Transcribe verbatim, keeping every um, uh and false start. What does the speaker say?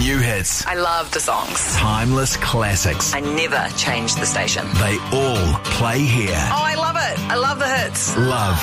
New hits. I love the songs. Timeless classics. I never change the station. They all play here. Oh, I love it. I love the hits. Love